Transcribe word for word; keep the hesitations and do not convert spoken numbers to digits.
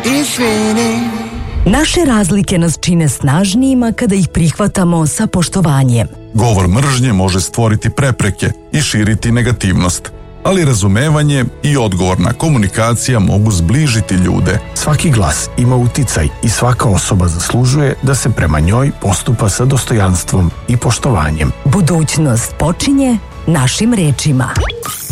Izvini. Naše razlike nas čine snažnijima kada ih prihvatamo sa poštovanjem. Govor mržnje može stvoriti prepreke i širiti negativnost, ali razumevanje i odgovorna komunikacija mogu zbližiti ljude. Svaki glas ima uticaj i svaka osoba zaslužuje da se prema njoj postupa sa dostojanstvom i poštovanjem. Budućnost počinje našim rečima.